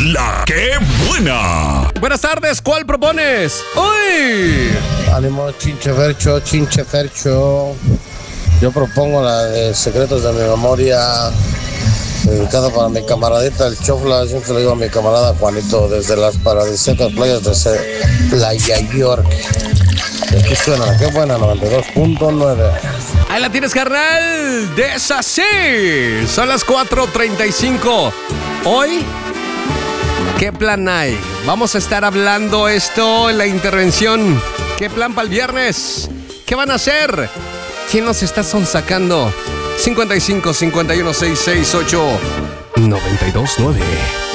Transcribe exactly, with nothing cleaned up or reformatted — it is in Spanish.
La que buena. Buenas tardes, ¿cuál propones? ¡Uy! Ánimo, Chinche Fercho, Chinche Fercho. Yo propongo la de Secretos de mi Memoria, dedicada para mi camaradita el Chofla. Siempre le digo a mi camarada Juanito, desde las paradisíacas playas de Ce- Playa York. Y aquí suena, qué buena, noventa y dos punto nueve. Ahí la tienes, carnal. Desasí. Son las cuatro treinta y cinco. Hoy, ¿qué plan hay? Vamos a estar hablando esto en la intervención. ¿Qué plan para el viernes? ¿Qué van a hacer? ¿Quién nos está sonsacando? cincuenta y cinco, cincuenta y uno, sesenta y seis, ocho, noventa y dos, nueve.